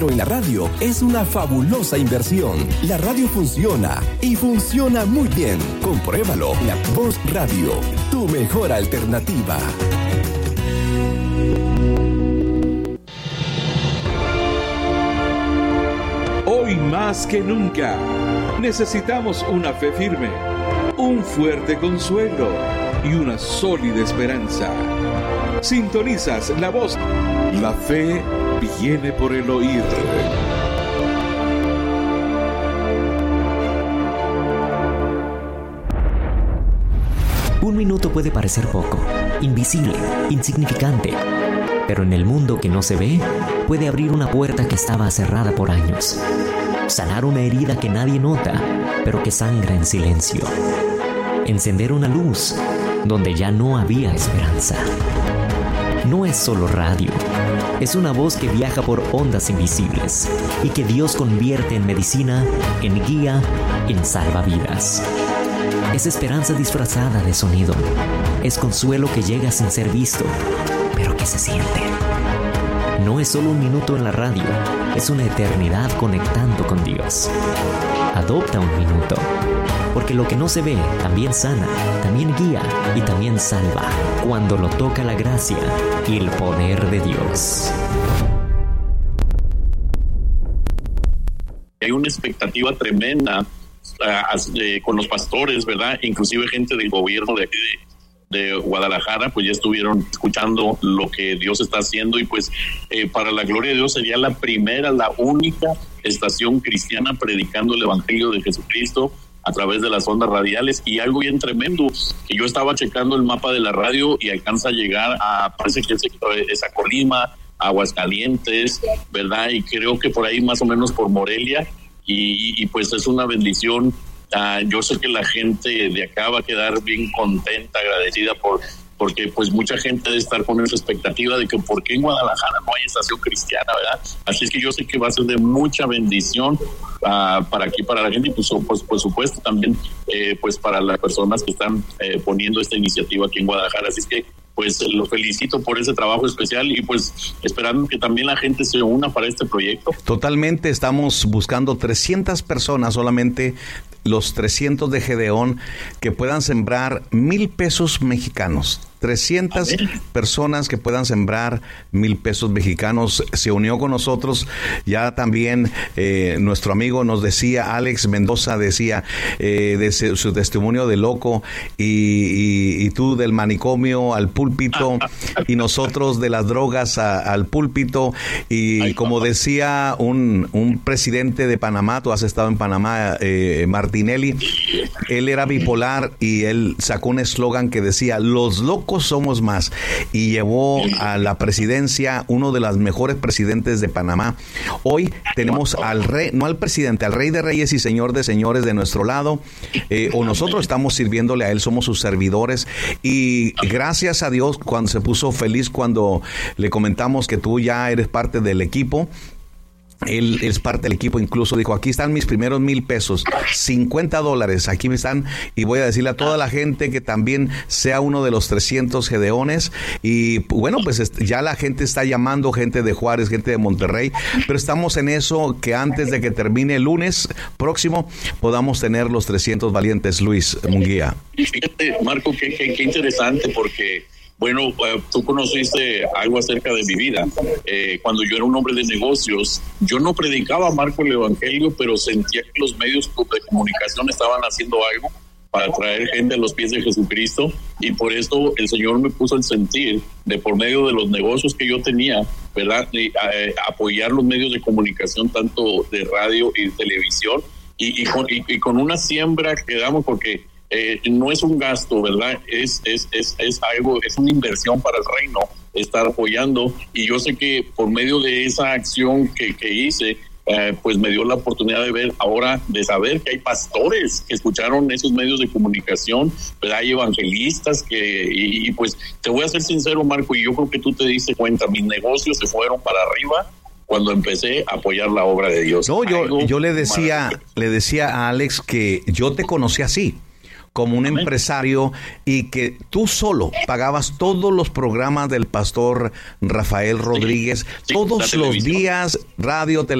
en la radio es una fabulosa inversión. La radio funciona y funciona muy bien. Compruébalo. La Voz Radio, tu mejor alternativa. Hoy más que nunca, necesitamos una fe firme, un fuerte consuelo y una sólida esperanza. Sintonizas La Voz. La fe viene por el oír. Un minuto puede parecer poco, invisible, insignificante, pero en el mundo que no se ve, puede abrir una puerta que estaba cerrada por años, sanar una herida que nadie nota, pero que sangra en silencio, encender una luz donde ya no había esperanza. No es solo radio, es una voz que viaja por ondas invisibles y que Dios convierte en medicina, en guía, en salvavidas. Es esperanza disfrazada de sonido, es consuelo que llega sin ser visto, pero que se siente. No es solo un minuto en la radio, es una eternidad conectando con Dios. Adopta un minuto, porque lo que no se ve también sana, también guía y también salva, cuando lo toca la gracia y el poder de Dios. Hay una expectativa tremenda con los pastores, ¿verdad? Inclusive gente del gobierno de aquí de Guadalajara, pues ya estuvieron escuchando lo que Dios está haciendo y pues para la gloria de Dios sería la única estación cristiana predicando el evangelio de Jesucristo a través de las ondas radiales. Y algo bien tremendo, que yo estaba checando el mapa de la radio y alcanza a llegar a, parece que es a Colima, Aguascalientes, ¿verdad? Y creo que por ahí más o menos por Morelia, y pues es una bendición. Yo sé que la gente de acá va a quedar bien contenta, agradecida porque pues mucha gente debe estar con esa expectativa de que por qué en Guadalajara no hay estación cristiana, ¿verdad? Así es que yo sé que va a ser de mucha bendición para aquí, para la gente, y pues por supuesto también pues para las personas que están poniendo esta iniciativa aquí en Guadalajara. Así es que pues lo felicito por ese trabajo especial y pues esperando que también la gente se una para este proyecto. Totalmente, estamos buscando 300 personas, solamente los 300 de Gedeón, que puedan sembrar 1,000 pesos mexicanos. 300 personas que puedan sembrar 1,000 pesos mexicanos. Se unió con nosotros ya también nuestro amigo nos decía, Alex Mendoza decía de su testimonio de loco y tú del manicomio al púlpito y nosotros de las drogas al púlpito y como decía un presidente de Panamá, tú has estado en Panamá, Martinelli, él era bipolar y él sacó un eslogan que decía, los locos somos más, y llevó a la presidencia uno de los mejores presidentes de Panamá. Hoy tenemos al rey, no al presidente, al rey de reyes y señor de señores de nuestro lado, o nosotros estamos sirviéndole a él, somos sus servidores, y gracias a Dios cuando se puso feliz cuando le comentamos que tú ya eres parte del equipo. Él es parte del equipo, incluso dijo, aquí están mis primeros 1,000 pesos, $50, aquí me están, y voy a decirle a toda la gente que también sea uno de los 300 Gedeones, y bueno, pues ya la gente está llamando, gente de Juárez, gente de Monterrey, pero estamos en eso, que antes de que termine el lunes próximo, podamos tener los 300 valientes. Luis Munguía. Fíjate, Marco, qué interesante, porque bueno, tú conociste algo acerca de mi vida. Cuando yo era un hombre de negocios, yo no predicaba, Marco, el evangelio, pero sentía que los medios de comunicación estaban haciendo algo para traer gente a los pies de Jesucristo, y por eso el Señor me puso el sentir de por medio de los negocios que yo tenía, ¿verdad?, de apoyar los medios de comunicación, tanto de radio y de televisión, y con una siembra que damos, porque no es un gasto, ¿verdad? Es algo, es una inversión para el reino, estar apoyando. Y yo sé que por medio de esa acción que hice, pues me dio la oportunidad de ver ahora, de saber que hay pastores que escucharon esos medios de comunicación, ¿verdad? Hay evangelistas y pues te voy a ser sincero, Marco, y yo creo que tú te diste cuenta, mis negocios se fueron para arriba cuando empecé a apoyar la obra de Dios. No, yo le decía a Alex que yo te conocí así. como un empresario y que tú solo pagabas todos los programas del pastor Rafael Rodríguez, todos los días, radio, televisión.